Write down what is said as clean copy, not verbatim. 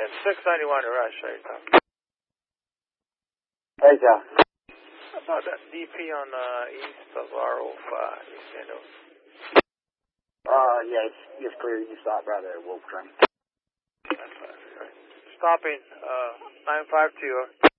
Yeah, 691 to Rush, right? Hey, Joe. About that DP on east of R05, East St. Louis. Yeah, it's clear. You can stop right there, Wolf Train. That's fine. Right. Stopping 952.